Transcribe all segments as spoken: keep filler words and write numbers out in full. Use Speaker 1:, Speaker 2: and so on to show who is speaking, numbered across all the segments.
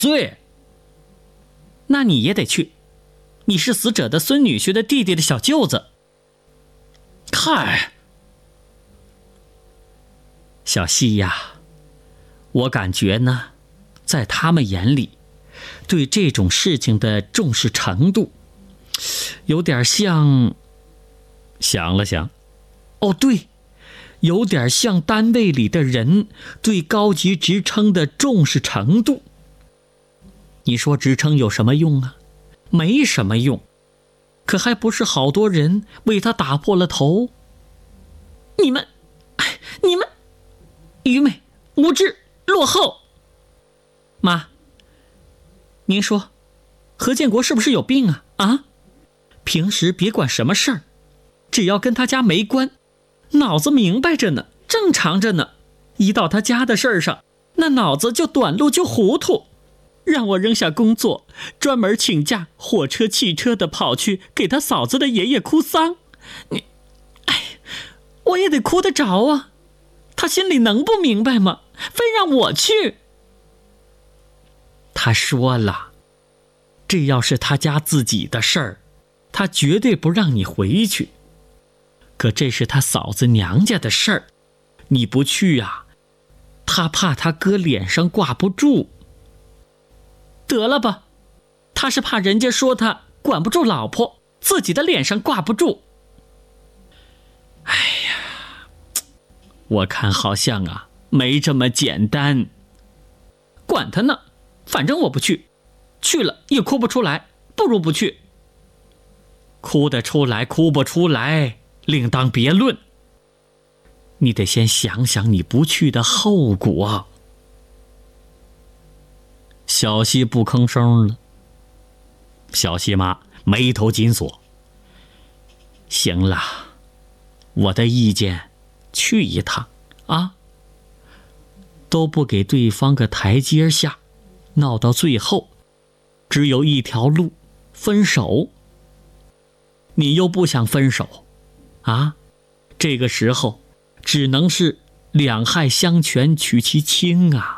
Speaker 1: 对。
Speaker 2: 那你也得去，你是死者的孙女婿的弟弟的小舅子。
Speaker 1: 嗨，
Speaker 2: 小希呀，我感觉呢，在他们眼里，对这种事情的重视程度，有点像……想了想，哦对，有点像单位里的人对高级职称的重视程度。你说职称有什么用啊？没什么用，可还不是好多人为他打破了头？你们，你们，愚昧、无知、落后。妈，您说，何建国是不是有病啊？啊？平时别管什么事儿，只要跟他家没关，脑子明白着呢，正常着呢。一到他家的事儿上，那脑子就短路就糊涂。让我扔下工作，专门请假，火车汽车的跑去给他嫂子的爷爷哭丧。你，哎，我也得哭得着啊。他心里能不明白吗？非让我去。他说了，这要是他家自己的事儿，他绝对不让你回去。可这是他嫂子娘家的事儿，你不去啊，他怕他哥脸上挂不住。得了吧，他是怕人家说他管不住老婆，自己的脸上挂不住。哎呀，我看好像啊，没这么简单。管他呢，反正我不去，去了也哭不出来，不如不去。哭得出来哭不出来另当别论，你得先想想你不去的后果。小希不吭声了。小希妈眉头紧锁。行了，我的意见，去一趟啊，都不给对方个台阶下，闹到最后只有一条路，分手。你又不想分手啊，这个时候只能是两害相权取其轻啊。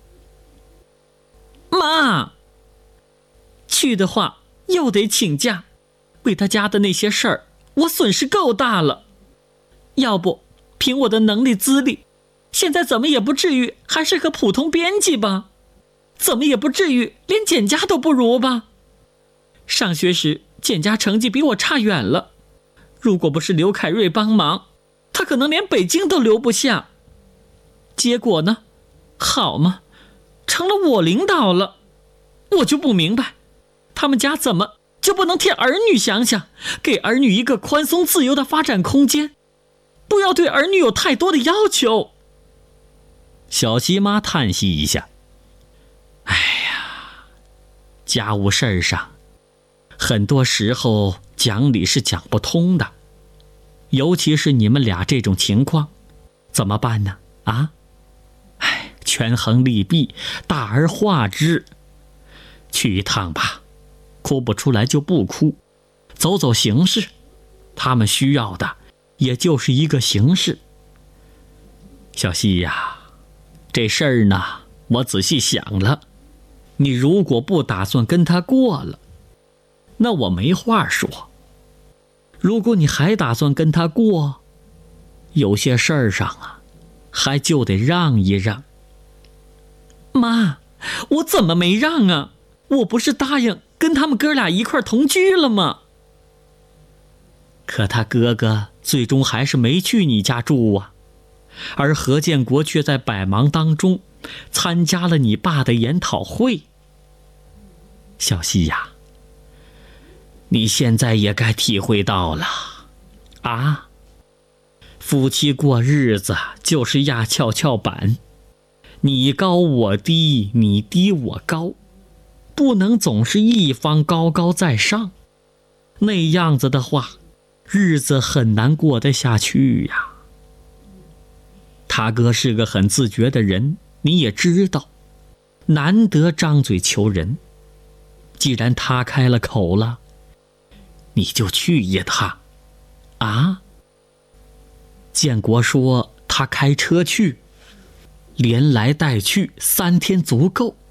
Speaker 2: 妈，去的话又得请假，为他家的那些事儿，我损失够大了。要不凭我的能力资历，现在怎么也不至于还是个普通编辑吧，怎么也不至于连简家都不如吧。上学时简家成绩比我差远了，如果不是刘凯瑞帮忙，他可能连北京都留不下。结果呢，好嘛，成了我领导了。我就不明白，他们家怎么就不能替儿女想想，给儿女一个宽松自由的发展空间，不要对儿女有太多的要求。小希妈叹息一下，哎呀，家务事儿上很多时候讲理是讲不通的，尤其是你们俩这种情况，怎么办呢？啊，哎，权衡利弊，大而化之。去一趟吧，哭不出来就不哭，走走形式，他们需要的也就是一个形式。小希呀，这事儿呢，我仔细想了，你如果不打算跟他过了，那我没话说。如果你还打算跟他过，有些事儿上啊，还就得让一让。妈，我怎么没让啊？我不是答应跟他们哥俩一块同居了吗？可他哥哥最终还是没去你家住啊，而何建国却在百忙当中参加了你爸的研讨会。小希呀，你现在也该体会到了啊，夫妻过日子就是压跷跷板，你高我低，你低我高，不能总是一方高高在上，那样子的话，日子很难过得下去呀。他哥是个很自觉的人，你也知道，难得张嘴求人。既然他开了口了，你就去一趟啊。建国说他开车去，连来带去三天足够。